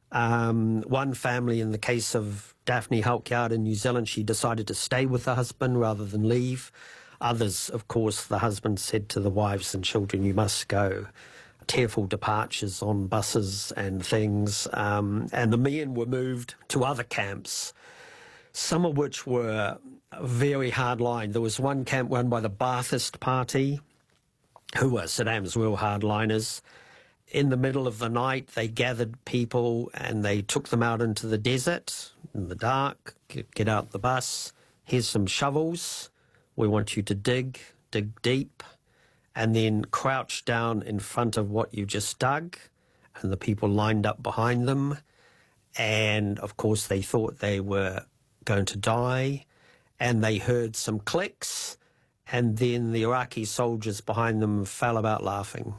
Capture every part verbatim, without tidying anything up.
Um, one family, in the case of Daphne Halkyard in New Zealand, she decided to stay with her husband rather than leave. Others, of course, the husband said to the wives and children, you must go. Tearful departures on buses and things. Um, and the men were moved to other camps, some of which were very hardline. There was one camp run by the Ba'athist Party, who were Saddam's real hardliners. In the middle of the night, they gathered people and they took them out into the desert in the dark, get, get out the bus, here's some shovels, we want you to dig, dig deep, and then crouch down in front of what you just dug, and the people lined up behind them, and of course they thought they were going to die, and they heard some clicks, and then the Iraqi soldiers behind them fell about laughing.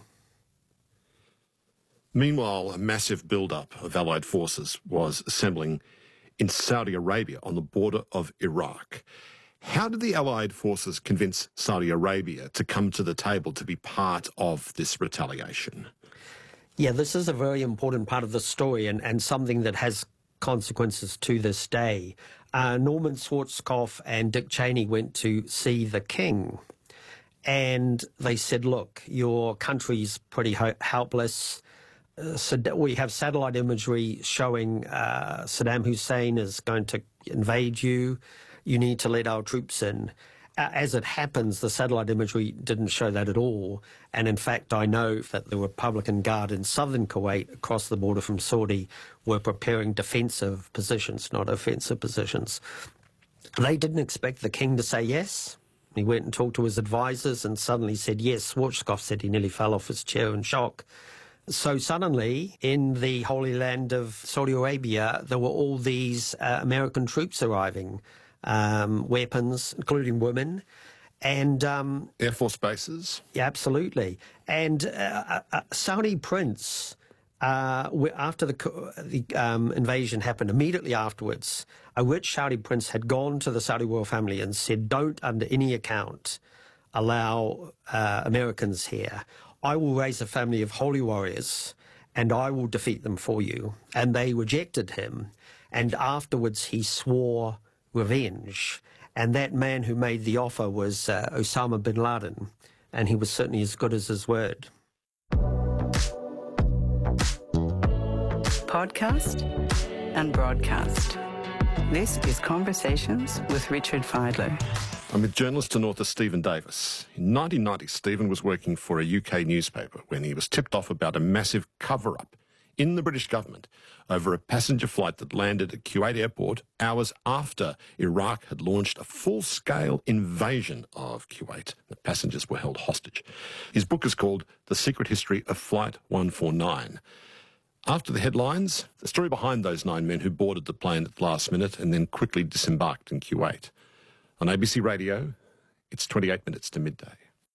Meanwhile, a massive build-up of Allied forces was assembling in Saudi Arabia on the border of Iraq. How did the Allied forces convince Saudi Arabia to come to the table to be part of this retaliation? Yeah, this is a very important part of the story and, and something that has consequences to this day. Uh, Norman Schwarzkopf and Dick Cheney went to see the king, and they said, look, your country's pretty ho- helpless. Uh, so we have satellite imagery showing uh, Saddam Hussein is going to invade you. You need to let our troops in. Uh, as it happens, the satellite imagery didn't show that at all. And in fact, I know that the Republican Guard in southern Kuwait, across the border from Saudi, were preparing defensive positions, not offensive positions. They didn't expect the king to say yes. He went and talked to his advisors and suddenly said yes. Schwarzkopf said he nearly fell off his chair in shock. So suddenly, in the Holy Land of Saudi Arabia, there were all these uh, American troops arriving, um, weapons, including women, and um, Air Force bases. Yeah, absolutely. And uh, a, a Saudi prince, uh, after the, the um, invasion happened, immediately afterwards, a rich Saudi prince had gone to the Saudi royal family and said, "Don't, under any account, allow uh, Americans here. I will raise a family of holy warriors and I will defeat them for you." And they rejected him. And afterwards he swore revenge. And that man who made the offer was uh, Osama bin Laden. And he was certainly as good as his word. Podcast and broadcast. This is Conversations with Richard Fidler. I'm with journalist and author Stephen Davis. In nineteen ninety, Stephen was working for a U K newspaper when he was tipped off about a massive cover-up in the British government over a passenger flight that landed at Kuwait airport hours after Iraq had launched a full-scale invasion of Kuwait. The passengers were held hostage. His book is called The Secret History of Flight one forty-nine. After the headlines, the story behind those nine men who boarded the plane at the last minute and then quickly disembarked in Kuwait. On A B C Radio, it's twenty-eight minutes to midday.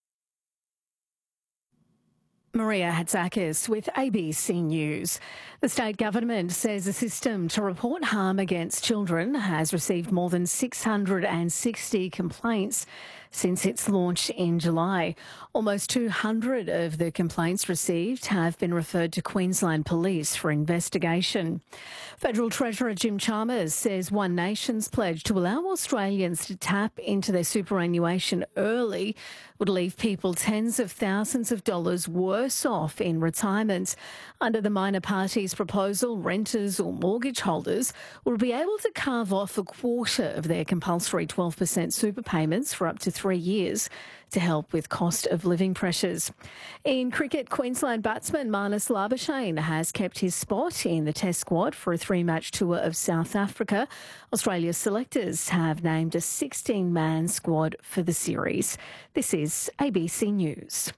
Maria Hatzakis with A B C News. The state government says a system to report harm against children has received more than six hundred sixty complaints since its launch in July. Almost two hundred of the complaints received have been referred to Queensland Police for investigation. Federal Treasurer Jim Chalmers says One Nation's pledge to allow Australians to tap into their superannuation early would leave people tens of thousands of dollars worse off in retirement. Under the minor party's proposal, renters or mortgage holders will be able to carve off a quarter of their compulsory twelve percent super payments for up to three years to help with cost of living pressures. In cricket, Queensland batsman Marnus Labuschagne has kept his spot in the Test squad for a three-match tour of South Africa. Australia's selectors have named a sixteen-man squad for the series. This is A B C News.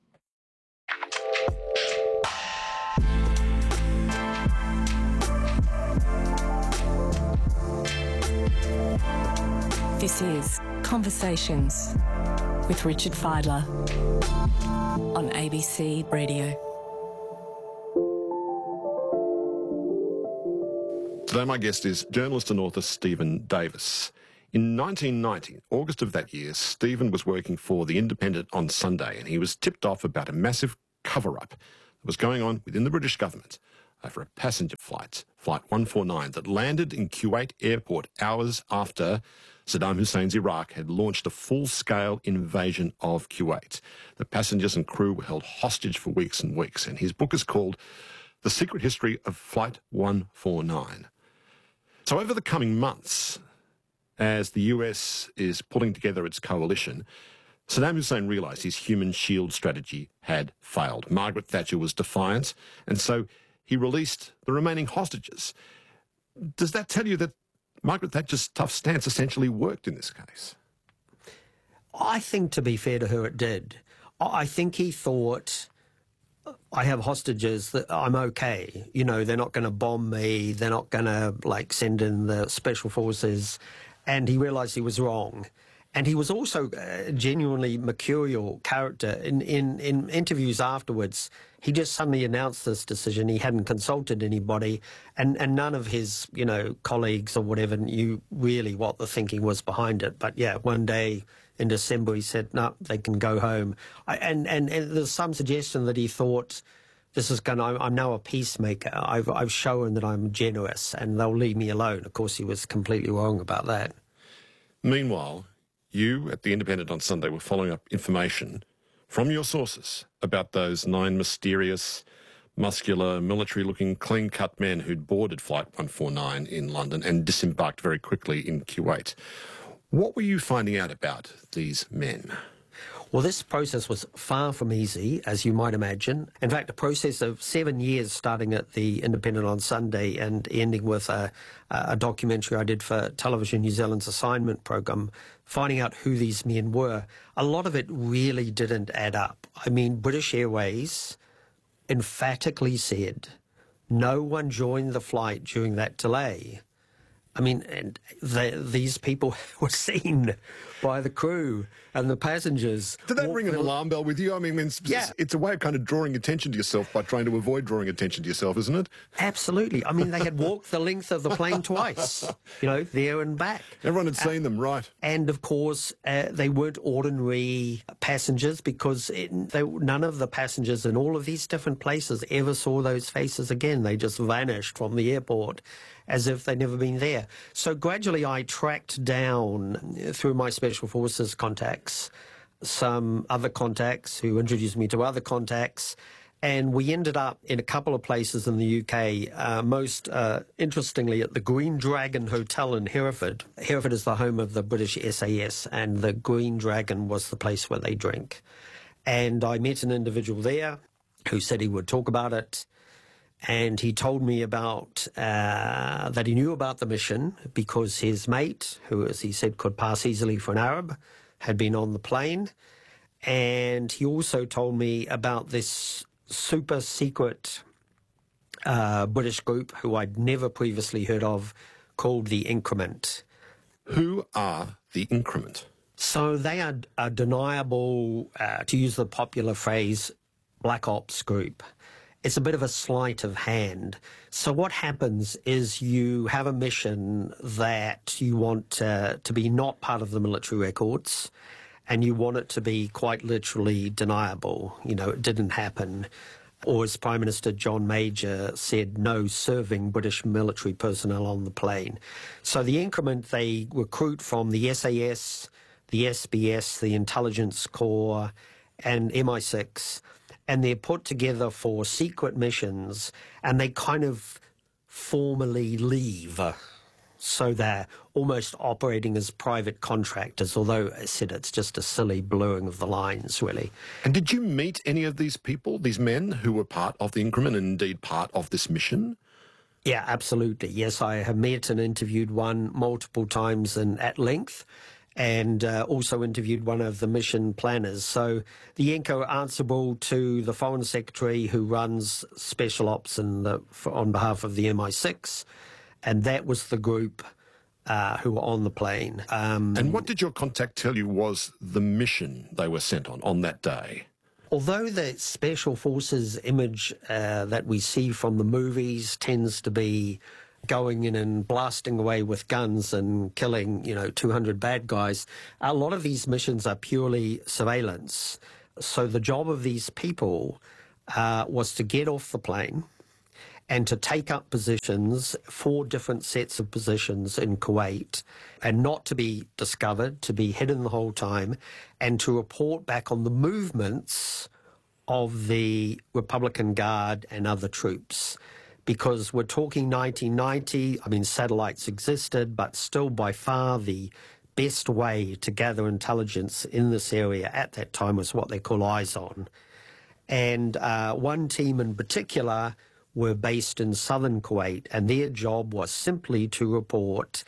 This is Conversations with Richard Fidler on A B C Radio. Today my guest is journalist and author Stephen Davis. In nineteen ninety, August of that year, Stephen was working for The Independent on Sunday and he was tipped off about a massive cover-up that was going on within the British government over a passenger flight, Flight one forty-nine, that landed in Kuwait airport hours after Saddam Hussein's Iraq had launched a full-scale invasion of Kuwait. The passengers and crew were held hostage for weeks and weeks, and his book is called The Secret History of Flight one forty-nine. So over the coming months, as the U S is pulling together its coalition, Saddam Hussein realised his human shield strategy had failed. Margaret Thatcher was defiant, and so he released the remaining hostages. Does that tell you that Margaret Thatcher's tough stance essentially worked in this case? I think, to be fair to her, it did. I think he thought, I have hostages, that I'm okay. You know, they're not going to bomb me. They're not going to, like, send in the special forces. And he realised he was wrong. And he was also a genuinely mercurial character. In, in, in interviews afterwards, he just suddenly announced this decision. He hadn't consulted anybody, and, and none of his, you know, colleagues or whatever knew really what the thinking was behind it. But, yeah, one day in December he said, no, they can go home. I, and, and, and there's some suggestion that he thought, this is going to, I'm now a peacemaker. I've, I've shown that I'm generous and they'll leave me alone. Of course, he was completely wrong about that. Meanwhile, you at The Independent on Sunday were following up information from your sources about those nine mysterious, muscular, military-looking, clean-cut men who'd boarded Flight one forty-nine in London and disembarked very quickly in Kuwait. What were you finding out about these men? Well, this process was far from easy, as you might imagine. In fact, a process of seven years starting at The Independent on Sunday and ending with a, a documentary I did for Television New Zealand's assignment program, finding out who these men were. A lot of it really didn't add up. I mean, British Airways emphatically said no one joined the flight during that delay. I mean, and they, these people were seen by the crew and the passengers. Did that ring an alarm bell with you? I mean, it's, yeah. it's a way of kind of drawing attention to yourself by trying to avoid drawing attention to yourself, isn't it? Absolutely. I mean, they had walked the length of the plane twice, you know, there and back. Everyone had seen uh, them, right. And, of course, uh, they weren't ordinary passengers because it, they, none of the passengers in all of these different places ever saw those faces again. They just vanished from the airport as if they'd never been there. So gradually I tracked down, through my Special Forces contacts, some other contacts who introduced me to other contacts, and we ended up in a couple of places in the U K, uh, most uh, interestingly at the Green Dragon Hotel in Hereford. Hereford is the home of the British S A S, and the Green Dragon was the place where they drink. And I met an individual there who said he would talk about it. And he told me about uh, that he knew about the mission because his mate, who, as he said, could pass easily for an Arab, had been on the plane. And he also told me about this super secret uh, British group who I'd never previously heard of, called the Increment. Who are the Increment? So they are a deniable, uh, to use the popular phrase, black ops group. It's a bit of a sleight of hand. So what happens is you have a mission that you want uh, to be not part of the military records, and you want it to be quite literally deniable. You know, it didn't happen. Or as Prime Minister John Major said, no serving British military personnel on the plane. So the Increment, they recruit from the S A S, the S B S, the Intelligence Corps, and M I six, and they're put together for secret missions, and they kind of formally leave. So they're almost operating as private contractors, although I said it's just a silly blurring of the lines, really. And did you meet any of these people, these men who were part of the Increment and indeed part of this mission? Yeah, absolutely. Yes, I have met and interviewed one multiple times and at length, and uh, also interviewed one of the mission planners. So the Inco are answerable to the Foreign Secretary who runs Special Ops in the, for, on behalf of the M I six, and that was the group uh, who were on the plane. Um, and what did your contact tell you was the mission they were sent on on that day? Although the Special Forces image uh, that we see from the movies tends to be going in and blasting away with guns and killing, you know, two hundred bad guys, a lot of these missions are purely surveillance. So the job of these people uh, was to get off the plane and to take up positions, four different sets of positions in Kuwait, and not to be discovered, to be hidden the whole time, and to report back on the movements of the Republican Guard and other troops. Because we're talking nineteen ninety, I mean, satellites existed, but still by far the best way to gather intelligence in this area at that time was what they call eyes on. And uh, one team in particular were based in southern Kuwait, and their job was simply to report,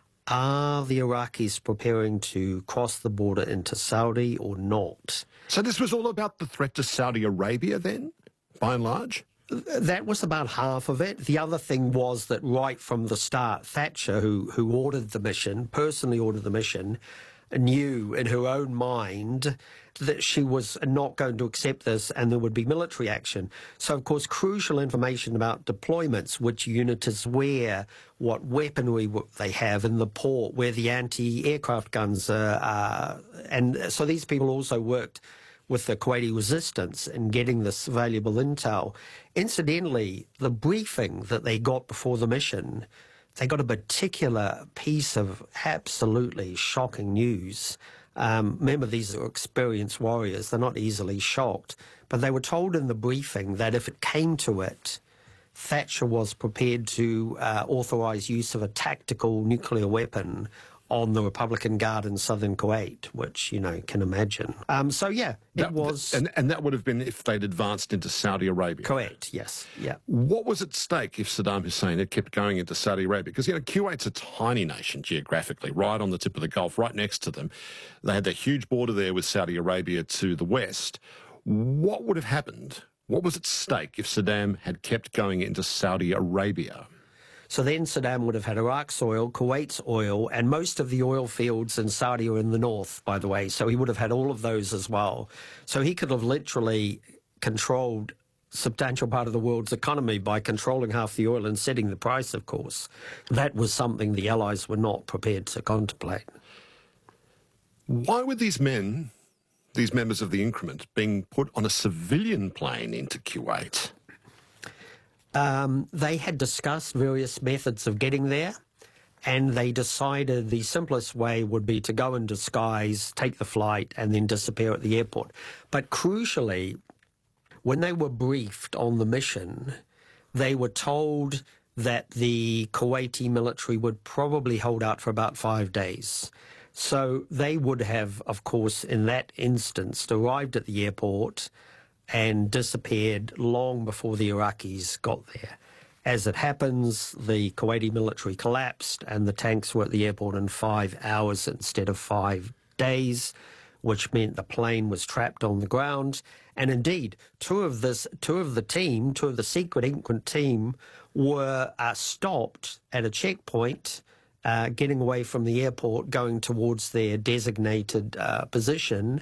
are the Iraqis preparing to cross the border into Saudi or not? So this was all about the threat to Saudi Arabia then, by and large? That was about half of it. The other thing was that right from the start, Thatcher, who, who ordered the mission, personally ordered the mission, knew in her own mind that she was not going to accept this and there would be military action. So, of course, crucial information about deployments, which unit is where, what weaponry they have in the port, where the anti-aircraft guns are. Uh, and so these people also worked with the Kuwaiti resistance in getting this valuable intel. Incidentally, the briefing that they got before the mission, they got a particular piece of absolutely shocking news. Um, remember, these are experienced warriors. They're not easily shocked. But they were told in the briefing that if it came to it, Thatcher was prepared to uh, authorise use of a tactical nuclear weapon on the Republican Guard in southern Kuwait, which, you know, can imagine. Um, so, yeah, it that, was... And, and that would have been if they'd advanced into Saudi Arabia. Correct, yes, yeah. What was at stake if Saddam Hussein had kept going into Saudi Arabia? Because, you know, Kuwait's a tiny nation geographically, right on the tip of the Gulf, right next to them. They had that huge border there with Saudi Arabia to the west. What would have happened? What was at stake if Saddam had kept going into Saudi Arabia? So then Saddam would have had Iraq's oil, Kuwait's oil, and most of the oil fields in Saudi are in the north, by the way. So he would have had all of those as well. So he could have literally controlled a substantial part of the world's economy by controlling half the oil and setting the price, of course. That was something the Allies were not prepared to contemplate. Why were these men, these members of the increment, being put on a civilian plane into Kuwait? Um, they had discussed various methods of getting there, and they decided the simplest way would be to go in disguise, take the flight, and then disappear at the airport. But crucially, when they were briefed on the mission, they were told that the Kuwaiti military would probably hold out for about five days. So they would have, of course, in that instance, arrived at the airport and disappeared long before the Iraqis got there. As it happens, the Kuwaiti military collapsed and the tanks were at the airport in five hours instead of five days, which meant the plane was trapped on the ground. And indeed, two of this, two of the team, two of the secret increment team were uh, stopped at a checkpoint, uh, getting away from the airport, going towards their designated uh, position.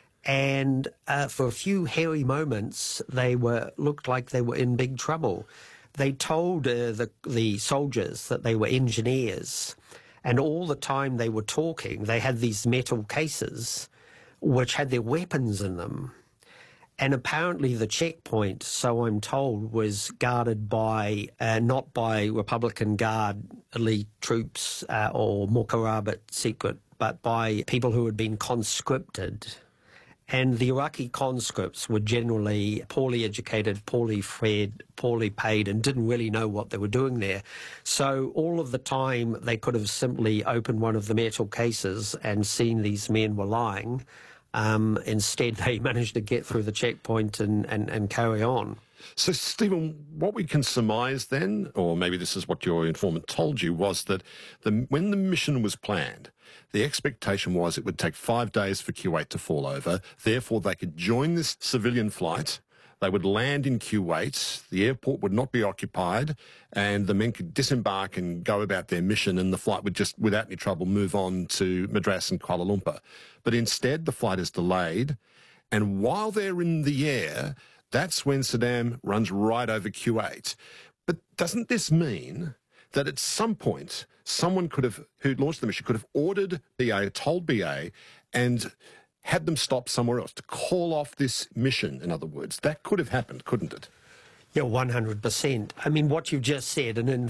And uh, for a few hairy moments, they were looked like they were in big trouble. They told uh, the, the soldiers that they were engineers, and all the time they were talking, they had these metal cases which had their weapons in them. And apparently the checkpoint, so I'm told, was guarded by, uh, not by Republican Guard elite troops uh, or Mukarabat secret, but by people who had been conscripted. And the Iraqi conscripts were generally poorly educated, poorly fed, poorly paid, and didn't really know what they were doing there. So all of the time, they could have simply opened one of the metal cases and seen these men were lying. Um, instead, they managed to get through the checkpoint and, and, and carry on. So, Stephen, what we can surmise then, or maybe this is what your informant told you, was that the, when the mission was planned, the expectation was it would take five days for Kuwait to fall over. Therefore, they could join this civilian flight. They would land in Kuwait. The airport would not be occupied, and the men could disembark and go about their mission, and the flight would just, without any trouble, move on to Madras and Kuala Lumpur. But instead, the flight is delayed, and while they're in the air, that's when Saddam runs right over Kuwait. But doesn't this mean that at some point, someone could have, who launched the mission, could have ordered B A, told B A, and had them stop somewhere else, to call off this mission, in other words? That could have happened, couldn't it? Yeah, one hundred percent. I mean, what you've just said, and in